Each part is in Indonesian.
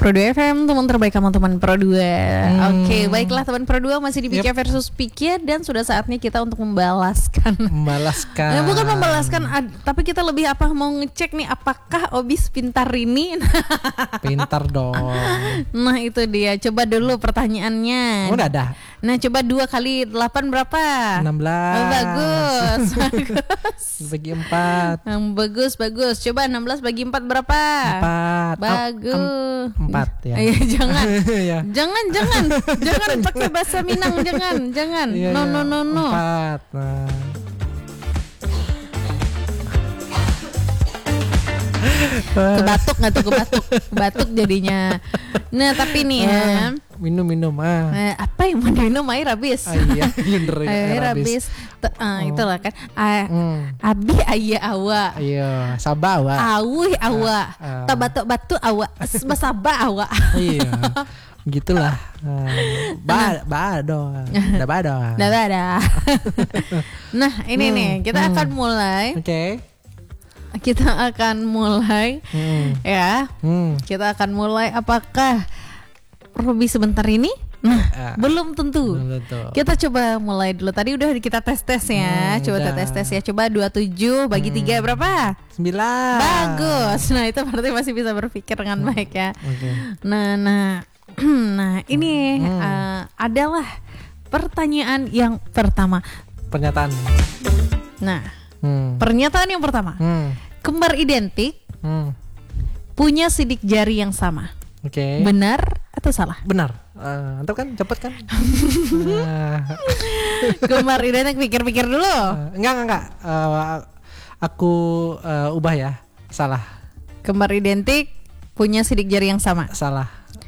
Pro 2 FM, teman terbaik kamu teman Pro 2. Oke, baiklah teman Pro 2, masih di Pikir versus Pikir. Dan sudah saatnya kita untuk membalaskan. Bukan membalaskan, tapi kita lebih mau ngecek nih apakah Obis pintar ini. Pintar dong. Nah itu dia, coba dulu pertanyaannya. Udah ada. Nah coba 2 kali 8 berapa? 16. Oh, bagus. Bagi 4. Bagus. Coba 16 bagi 4 berapa? 4. Bagus. 4 ya. Jangan. Ya. Jangan pakai bahasa Minang, jangan. Ya, No. 4. Nah. Kebatuk nggak tuh, kebatuk jadinya. Nah tapi nih ya, minum apa yang mau diminum? Air habis. Iya, air habis. Itulah kan. Abi ayah awa. Iya, sabah awa. Awih awa. Tabatok batu awa. Basaba awa. Iya. Gitulah. Bado. Nah, ini nih, kita akan mulai. Oke. Kita akan mulai ya. Kita akan mulai apakah Robi sebentar ini? Nah, belum tentu. Kita coba mulai dulu. Tadi udah kita tes ya. Coba tes ya. Coba 27 bagi 3 berapa? 9. Bagus. Nah, itu berarti masih bisa berpikir dengan baik ya. Okay. Nah, ini adalah pertanyaan yang pertama. Pernyataan. Nah, pernyataan yang pertama. Kembar identik punya sidik jari yang sama. Oke. Benar atau salah? Benar. Antum kan cepet kan? Kembar identik, pikir-pikir dulu. Enggak. Aku ubah ya. Salah. Kembar identik punya sidik jari yang sama. Salah.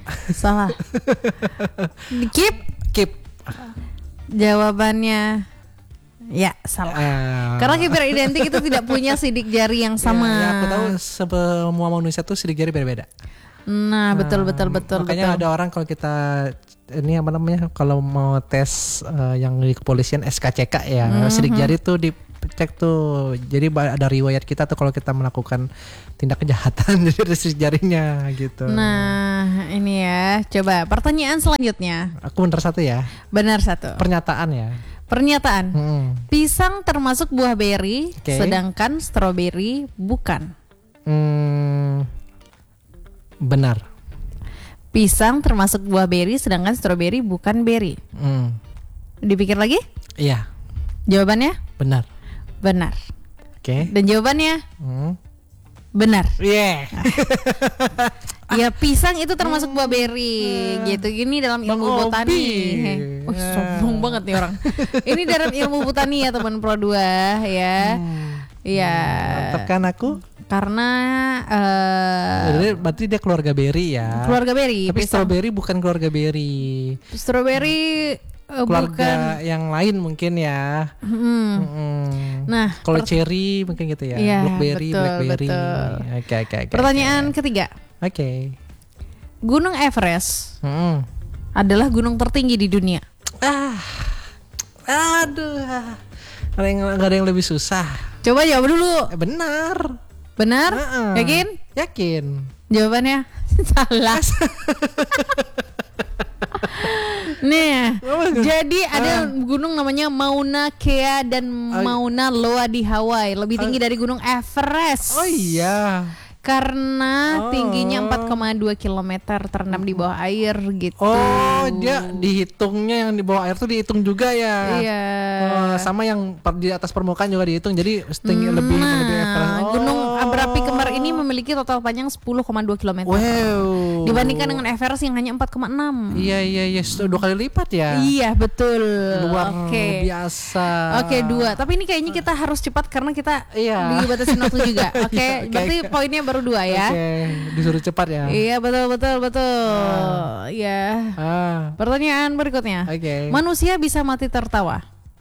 Keep. Jawabannya ya salah. Karena kembar identik itu tidak punya sidik jari yang sama. Ya, aku tahu semua manusia tuh sidik jari beda-beda. Nah, betul. Makanya ada orang kalau kita ini apa namanya, kalau mau tes yang di kepolisian SKCK ya, sidik jari tuh dicek tuh. Jadi ada riwayat kita tuh kalau kita melakukan tindak kejahatan jadi ada sidik jarinya gitu. Nah, ini ya. Coba pertanyaan selanjutnya. Aku benar 1 ya. Benar 1. Pernyataan ya. Pernyataan. Pisang termasuk buah beri, sedangkan stroberi bukan. Benar. Pisang termasuk buah beri, sedangkan stroberi bukan beri. Dipikir lagi? Iya. Jawabannya? Benar. Oke. Dan jawabannya? Benar. Yeah. Ya, pisang itu termasuk buah beri gitu. Ini dalam ilmu botani. Sombong banget nih orang. Ini dalam ilmu botani ya teman Pro 2 ya. Iya. Mantap kan aku? Karena berarti dia keluarga beri ya. Keluarga beri. Tapi stroberi bukan keluarga beri. Stroberi keluarga yang lain mungkin ya. Nah, kalau cherry mungkin gitu ya. Iya, Blackberry. Oke. Pertanyaan ketiga. Oke. Gunung Everest adalah gunung tertinggi di dunia. Aduh. Gak ada yang lebih susah. Coba jawab dulu. Benar? Yakin. Jawabannya salah. Nih, jadi ada gunung namanya Mauna Kea dan Mauna Loa di Hawaii, lebih tinggi dari gunung Everest. Oh iya. Karena tingginya 4,2 km terendam di bawah air gitu. Oh, dia dihitungnya yang di bawah air tuh dihitung juga ya. Iya. Sama yang di atas permukaan juga dihitung. Jadi tinggi lebih Everest. Gunung berapi kembar ini memiliki total panjang 10,2 km. Wow. Dibandingkan dengan Everest yang hanya 4,6. Iya, 2 kali lipat ya. Iya, betul. Luar biasa. Oke, 2. Tapi ini kayaknya kita harus cepat karena kita dibatasin waktu juga. Oke, berarti poinnya baru 2 ya. Oke, disuruh cepat ya. Iya, betul. Iya. Pertanyaan berikutnya. Oke. Manusia bisa mati tertawa.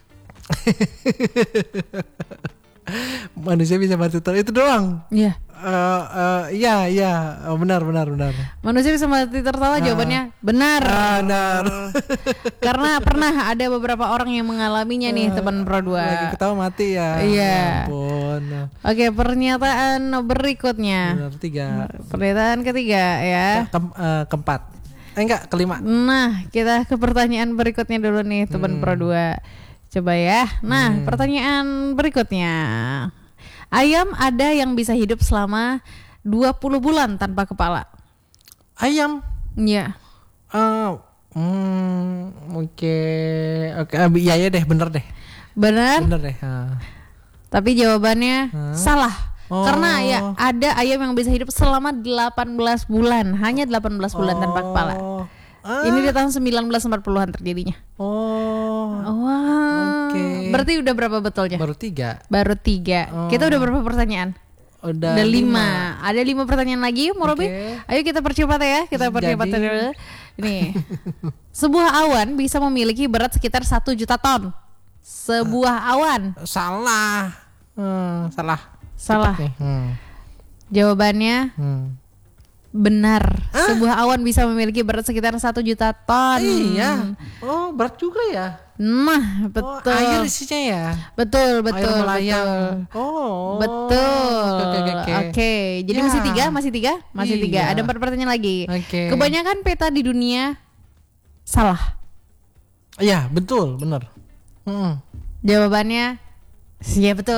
Manusia bisa mati tertawa itu doang. Iya. Iya, benar. Manusia bisa mati tertawa, jawabannya benar. Benar. Karena pernah ada beberapa orang yang mengalaminya nih teman Pro 2. Lagi ketawa mati ya. Iya. Ya ampun. Oke, pernyataan berikutnya. Benar 3. Pernyataan ketiga ya. Keempat. Enggak, kelima. Nah, kita ke pertanyaan berikutnya dulu nih, teman Pro 2. Coba ya. Nah, pertanyaan berikutnya. Ayam ada yang bisa hidup selama 20 bulan tanpa kepala. Ayam. Iya. Oke. Iya deh, bener deh. Benar? Bener deh. Tapi jawabannya salah. Karena ya ada ayam yang bisa hidup selama 18 bulan, hanya 18 bulan tanpa kepala. Ini di tahun 1940-an terjadinya. Oke. Berarti udah berapa betulnya? Baru 3. Baru 3. Kita udah berapa pertanyaan? Udah 5. Ada 5 pertanyaan lagi, Robi. Ayo kita percepat ya. Kita percepat dulu. Nih. Sebuah awan bisa memiliki berat sekitar 1 juta ton. Sebuah awan. Salah. Salah. Jawabannya benar. Sebuah awan bisa memiliki berat sekitar 1 juta ton. Iya. Berat juga ya. Nah, betul. Air isinya ya. Betul. Air melayang. Betul. Oke. Jadi Ya. masih tiga. Iya. Ada 4 pertanyaan lagi. Oke. Kebanyakan peta di dunia salah. Iya, betul, benar. Jawabannya iya betul.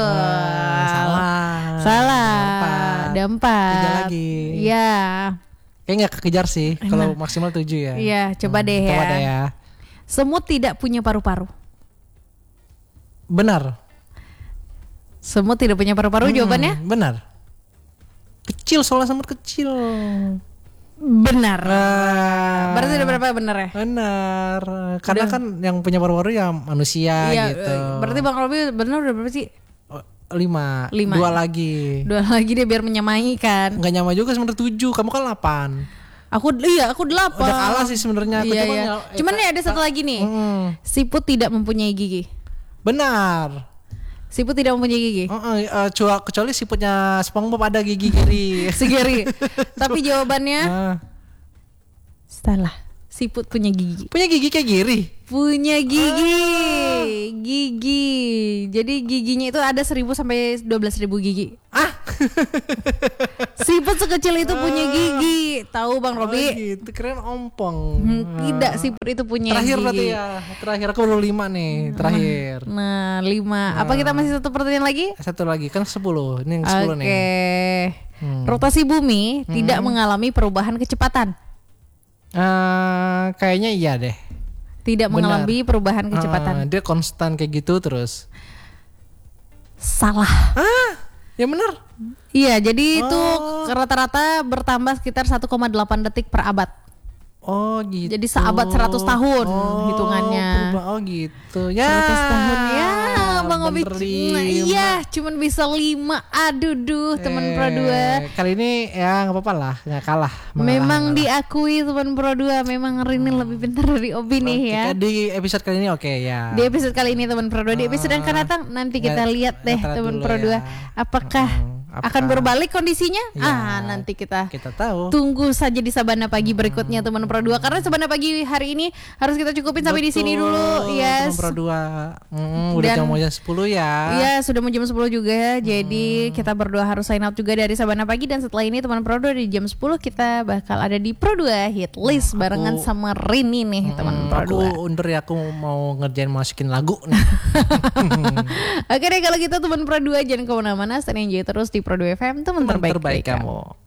Salah. Ada 4. 3 lagi. Iya. Kayaknya nggak kekejar sih. Kalau maksimal 7 ya. Iya, coba deh ya. Coba deh ya. Semut tidak punya paru-paru. Benar. Semut tidak punya paru-paru, jawabannya? Benar. Kecil, soalnya semut kecil. Benar. Berarti udah berapa benar ya? Benar. Karena kan yang punya paru-paru ya manusia gitu. Berarti Bang Robi benar udah berapa sih? 5. 2 lagi. 2 lagi deh biar menyamai kan. Enggak nyama juga sebenarnya 7. Kamu kan 8. Aku 8. Udah kalah sih sebenarnya. Cuman nih ada satu lagi nih. Siput tidak mempunyai gigi. Benar. Siput tidak mempunyai gigi. Kecuali siputnya SpongeBob ada gigi kiri. Segeri. Tapi jawabannya salah. Siput punya gigi. Punya gigi kayak giri. Punya gigi. Jadi giginya itu ada 1.000 sampai 12.000 gigi. Siput sekecil itu punya gigi. Tahu Bang Robi? Gitu, keren ompong. Tidak, siput itu punya terakhir gigi. Berarti ya. Terakhir aku baru 5 nih, terakhir. Nah, 5. Apa kita masih satu pertanyaan lagi? Satu lagi, kan 10. Ini yang 10 nih. Oke. Rotasi bumi tidak mengalami perubahan kecepatan. Kayaknya iya deh. Tidak mengalami perubahan kecepatan. Dia konstan kayak gitu terus. Salah. Ya benar. Iya, jadi itu rata-rata bertambah sekitar 1,8 detik per abad. Oh gitu. Jadi seabad 100 tahun hitungannya. Gitu. Ya. 100 tahun ya, Bang Obi. Nah, iya, cuman bisa 5. Aduh, teman Pro 2. Kali ini ya enggak apa-apa lah, enggak kalah. Memang diakui teman Pro 2, memang Rini lebih pintar dari Obi nih ya. Di episode kali ini ya. Di episode kali ini teman Pro 2, di episode yang akan datang nanti kita lihat deh teman Pro 2 apakah akan berbalik kondisinya? Nanti kita tahu. Tunggu saja di Sabana Pagi berikutnya teman Pro 2, karena Sabana Pagi hari ini harus kita cukupin sampai di sini dulu. Yes. Teman Pro 2. Udah jam 10 ya. Iya, sudah mau jam 10 juga. Jadi kita berdua harus sign out juga dari Sabana Pagi, dan setelah ini teman Pro 2 di jam 10 kita bakal ada di Pro 2 Hit List barengan sama Rini nih teman Pro 2. Aku undur ya, aku mau ngerjain masukin lagu nih. Oke deh kalau gitu teman Pro 2, jangan kemana-mana, stay enjoy terus di Pro 2 FM, teman terbaik kamu.